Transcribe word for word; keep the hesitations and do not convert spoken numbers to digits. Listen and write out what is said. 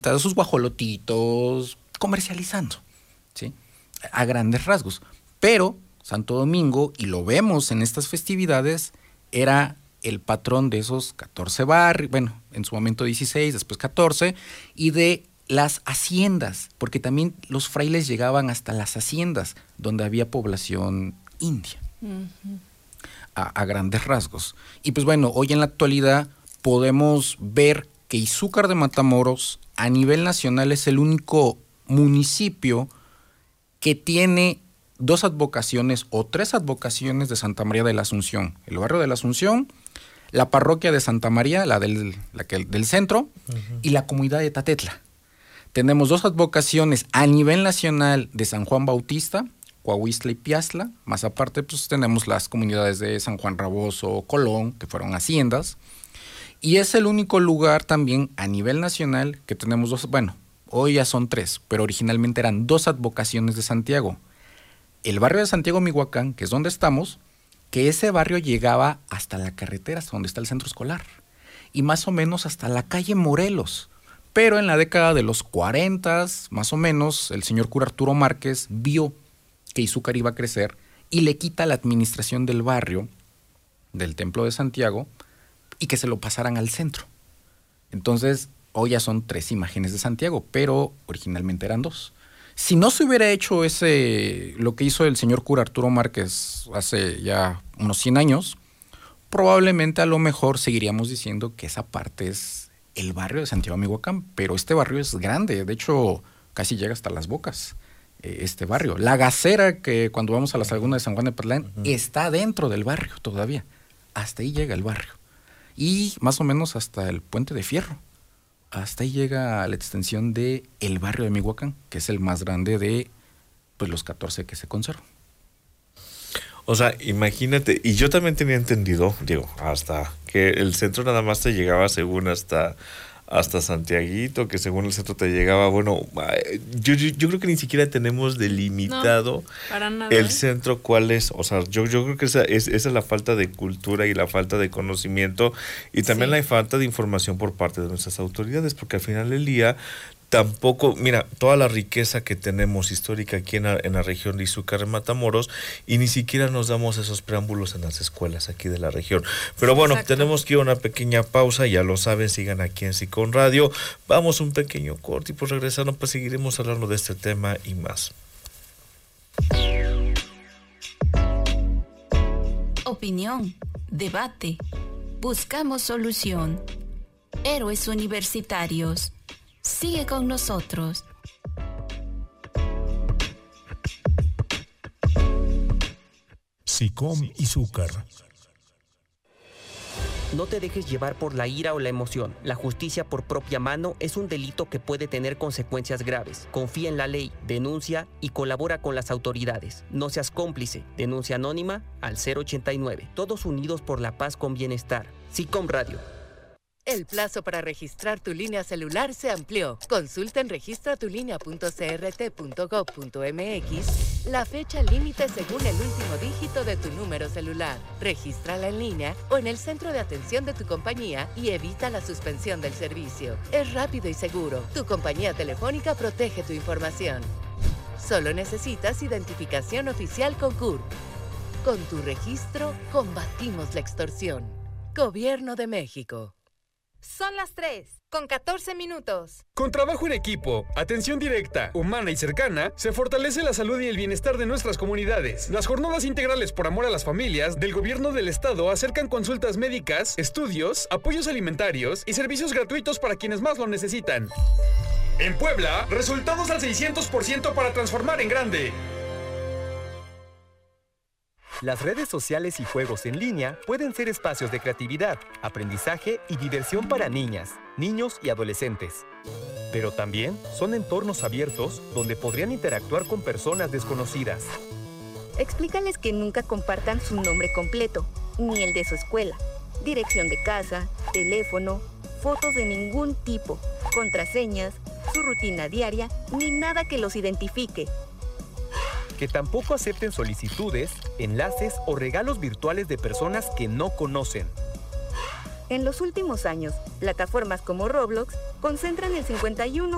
sus guajolotitos, comercializando, ¿sí? A grandes rasgos. Pero Santo Domingo, y lo vemos en estas festividades, era el patrón de esos catorce barrios, bueno, en su momento dieciséis, después catorce, y de las haciendas, porque también los frailes llegaban hasta las haciendas, donde había población india, uh-huh. a, a grandes rasgos. Y pues bueno, hoy en la actualidad podemos ver que Izúcar de Matamoros a nivel nacional es el único municipio que tiene dos advocaciones o tres advocaciones de Santa María de la Asunción. El barrio de la Asunción, la parroquia de Santa María, la del, la que, del centro, uh-huh. y la comunidad de Tatetla. Tenemos dos advocaciones a nivel nacional de San Juan Bautista, Coahuistla y Piazla, más aparte pues tenemos las comunidades de San Juan Raboso, Colón, que fueron haciendas, y es el único lugar también a nivel nacional que tenemos dos, bueno, hoy ya son tres, pero originalmente eran dos advocaciones de Santiago. El barrio de Santiago Mihuacán, que es donde estamos, que ese barrio llegaba hasta la carretera, hasta donde está el centro escolar, y más o menos hasta la calle Morelos. Pero en la década de los cuarenta, más o menos, el señor cura Arturo Márquez vio que Izúcar iba a crecer y le quita la administración del barrio, del Templo de Santiago, y que se lo pasaran al centro. Entonces, hoy ya son tres imágenes de Santiago, pero originalmente eran dos. Si no se hubiera hecho ese, lo que hizo el señor cura Arturo Márquez hace ya unos cien años, probablemente a lo mejor seguiríamos diciendo que esa parte es el barrio de Santiago Mihuacán, pero este barrio es grande, de hecho casi llega hasta Las Bocas, eh, este barrio. La Gacera, que cuando vamos a la Laguna de San Juan de Patlán, uh-huh. está dentro del barrio todavía, hasta ahí llega el barrio. Y más o menos hasta el Puente de Fierro. Hasta ahí llega la extensión de el barrio de Mihuacán, que es el más grande de pues, los catorce que se conservan. O sea, imagínate, y yo también tenía entendido, digo, hasta que el centro nada más te llegaba según hasta, hasta Santiaguito, que según el centro te llegaba, bueno, yo, yo, yo creo que ni siquiera tenemos delimitado no, para nada, el ¿eh? centro cuál es, o sea, yo, yo creo que esa es, esa es la falta de cultura y la falta de conocimiento y también sí. la falta de información por parte de nuestras autoridades, porque al final del día tampoco, mira, toda la riqueza que tenemos histórica aquí en la, en la región de Izúcar de Matamoros y ni siquiera nos damos esos preámbulos en las escuelas aquí de la región. Pero bueno, Exacto. tenemos que ir a una pequeña pausa, ya lo saben, sigan aquí en Sicón Radio. Vamos a un pequeño corte y pues regresando pues seguiremos hablando de este tema y más. Opinión, debate, buscamos solución. Héroes universitarios. Sigue con nosotros. Sicom Izúcar. No te dejes llevar por la ira o la emoción. La justicia por propia mano es un delito que puede tener consecuencias graves. Confía en la ley, denuncia y colabora con las autoridades. No seas cómplice. Denuncia anónima al cero ochenta y nueve. Todos unidos por la paz con bienestar. Sicom Radio. El plazo para registrar tu línea celular se amplió. Consulta en registra tu línea punto c r t punto gov punto m x la fecha límite según el último dígito de tu número celular. Regístrala en línea o en el centro de atención de tu compañía y evita la suspensión del servicio. Es rápido y seguro. Tu compañía telefónica protege tu información. Solo necesitas identificación oficial con C U R P. Con tu registro, combatimos la extorsión. Gobierno de México. Son las tres, con catorce minutos. Con trabajo en equipo, atención directa, humana y cercana, se fortalece la salud y el bienestar de nuestras comunidades. Las jornadas integrales por amor a las familias del Gobierno del Estado acercan consultas médicas, estudios, apoyos alimentarios y servicios gratuitos para quienes más lo necesitan. En Puebla, resultados al seiscientos por ciento para transformar en grande. Las redes sociales y juegos en línea pueden ser espacios de creatividad, aprendizaje y diversión para niñas, niños y adolescentes. Pero también son entornos abiertos donde podrían interactuar con personas desconocidas. Explícales que nunca compartan su nombre completo, ni el de su escuela, dirección de casa, teléfono, fotos de ningún tipo, contraseñas, su rutina diaria, ni nada que los identifique. Que tampoco acepten solicitudes, enlaces o regalos virtuales de personas que no conocen. En los últimos años, plataformas como Roblox concentran el cincuenta y uno